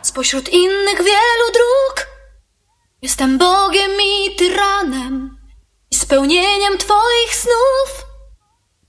spośród innych wielu dróg. Jestem Bogiem i tyranem i spełnieniem Twoich snów.